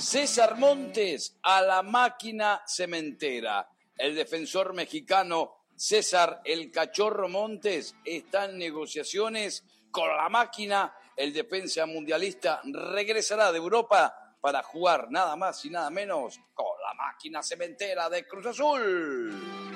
César Montes a la máquina cementera. El defensor mexicano César El Cachorro Montes está en negociaciones con la máquina. El defensa mundialista regresará de Europa para jugar nada más y nada menos con la máquina cementera de Cruz Azul.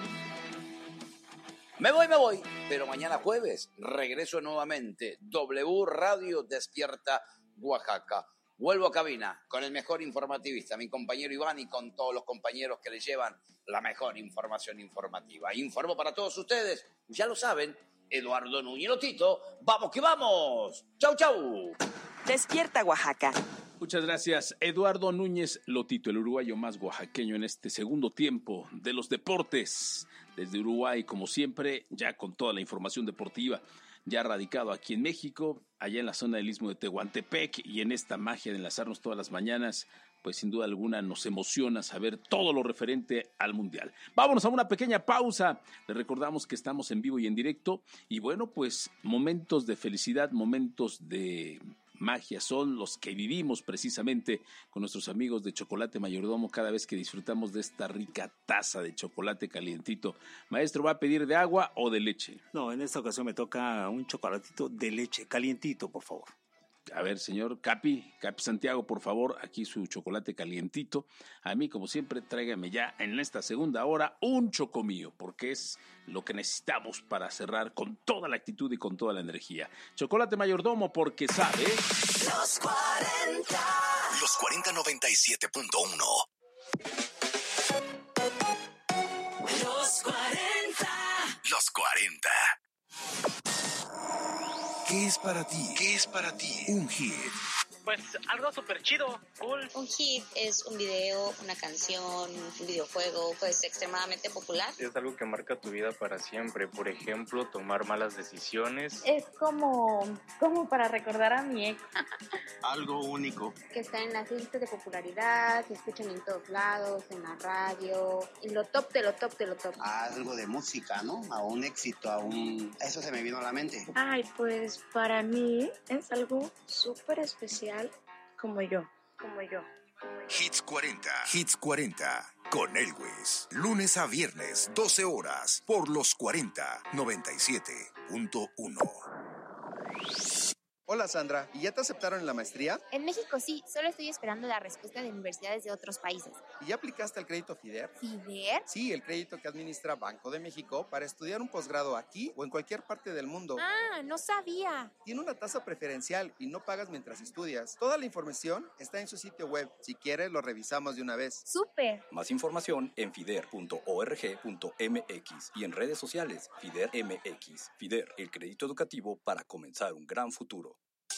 Me voy, pero mañana jueves regreso nuevamente. W Radio Despierta Oaxaca. Vuelvo a cabina con el mejor informativista, mi compañero Iván, y con todos los compañeros que le llevan la mejor información informativa. Informo para todos ustedes, ya lo saben, Eduardo Núñez Lotito. ¡Vamos que vamos! ¡Chau, chau! Despierta Oaxaca. Muchas gracias, Eduardo Núñez Lotito, el uruguayo más oaxaqueño en este segundo tiempo de los deportes. Desde Uruguay, como siempre, ya con toda la información deportiva, ya radicado aquí en México, allá en la zona del Istmo de Tehuantepec, y en esta magia de enlazarnos todas las mañanas, pues sin duda alguna nos emociona saber todo lo referente al Mundial. Vámonos a una pequeña pausa. Les recordamos que estamos en vivo y en directo, y bueno, pues momentos de felicidad, momentos de magia son los que vivimos precisamente con nuestros amigos de Chocolate Mayordomo cada vez que disfrutamos de esta rica taza de chocolate calientito. Maestro, ¿va a pedir de agua o de leche? No, en esta ocasión me toca un chocolatito de leche, calientito, por favor. A ver, señor Capi Santiago, por favor, aquí su chocolate calientito. A mí, como siempre, tráigame ya en esta segunda hora un chocomío, porque es lo que necesitamos para cerrar con toda la actitud y con toda la energía. Chocolate Mayordomo, porque sabe... Los 40. Los 40 97.1. Los 40. Los 40. ¿Qué es para ti? ¿Qué es para ti un hit? Pues algo súper chido, cool. Un hit es un video, una canción, un videojuego, pues extremadamente popular. Es algo que marca tu vida para siempre. Por ejemplo, tomar malas decisiones. Es como para recordar a mi ex. Algo único. Que está en las listas de popularidad, se escuchan en todos lados, en la radio, en lo top de lo top de lo top. Algo de música, ¿no? A un éxito, Eso se me vino a la mente. Ay, pues para mí es algo súper especial. Como yo. Hits 40. Hits 40. Con Elwes. Lunes a viernes, 12 horas. Por los 40. 97.1. Hola Sandra, ¿y ya te aceptaron en la maestría? En México sí, solo estoy esperando la respuesta de universidades de otros países. ¿Y ya aplicaste al crédito FIDER? ¿FIDER? Sí, el crédito que administra Banco de México para estudiar un posgrado aquí o en cualquier parte del mundo. Ah, no sabía. Tiene una tasa preferencial y no pagas mientras estudias. Toda la información está en su sitio web. Si quieres, lo revisamos de una vez. ¡Súper! Más información en fider.org.mx y en redes sociales FIDER MX. FIDER, el crédito educativo para comenzar un gran futuro.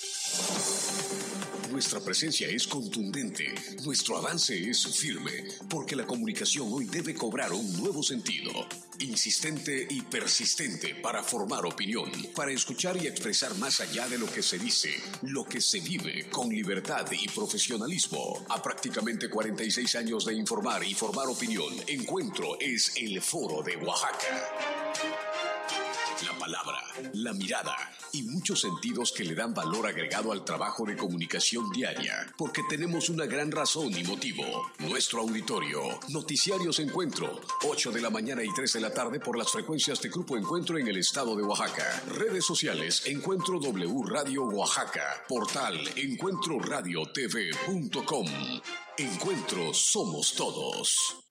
Nuestra presencia es contundente, nuestro avance es firme, porque la comunicación hoy debe cobrar un nuevo sentido, insistente y persistente para formar opinión, para escuchar y expresar más allá de lo que se dice, lo que se vive con libertad y profesionalismo. A prácticamente 46 años de informar y formar opinión, Encuentro es el Foro de Oaxaca. La palabra, la mirada y muchos sentidos que le dan valor agregado al trabajo de comunicación diaria, porque tenemos una gran razón y motivo. Nuestro auditorio, Noticiarios Encuentro, 8 de la mañana y 3 de la tarde por las frecuencias de Grupo Encuentro en el estado de Oaxaca. Redes sociales, Encuentro W Radio Oaxaca. Portal, encuentroradiotv.com. Encuentro somos todos.